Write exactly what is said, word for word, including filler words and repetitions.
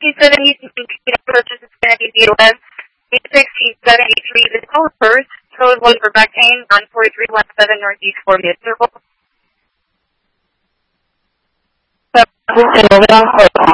seventy-two purchase is going to be the eleven sixteen seventy-three. The call first. Code one for back pain, one four three one seven Northeast four Mid Circle. This is Moving On Code